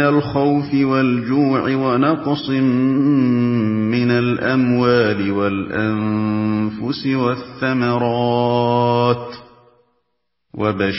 الْخَوْفِ وَالْجُوعِ وَنَقْصٍ مِّنَ الْأَمْوَالِ وَالْأَنفُسِ وَالثَّمَرَاتِ ۗ